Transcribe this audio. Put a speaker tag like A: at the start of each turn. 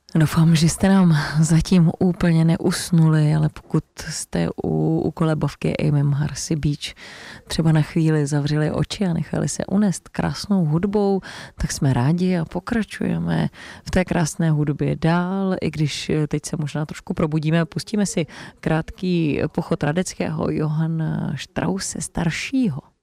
A: Doufám, že jste nám zatím úplně neusnuli, ale pokud jste u kolebovky Amy Harsi Beach třeba na chvíli zavřeli oči a nechali se unést krásnou hudbou, tak jsme rádi a pokračujeme v té krásné hudbě dál, i když teď se možná trošku probudíme, pustíme si krátký pochod Radeckého Johanna Strause staršího.